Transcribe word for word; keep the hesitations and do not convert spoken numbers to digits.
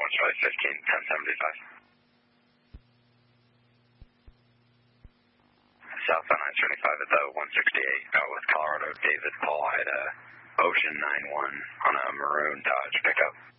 Charlie fifteen, ten seventy-five. Southbound nine seventy-five at the one sixty-eight uh, with Colorado. David Paul had a Ocean nine one on a maroon Dodge pickup.